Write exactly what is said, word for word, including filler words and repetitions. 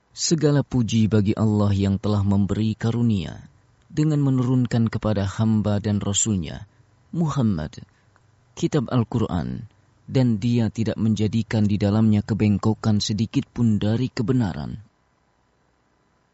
Segala puji bagi Allah yang telah memberi karunia dengan menurunkan kepada hamba dan Rasul-Nya, Muhammad, kitab Al-Quran, dan Dia tidak menjadikan di dalamnya kebengkokan sedikit pun dari kebenaran.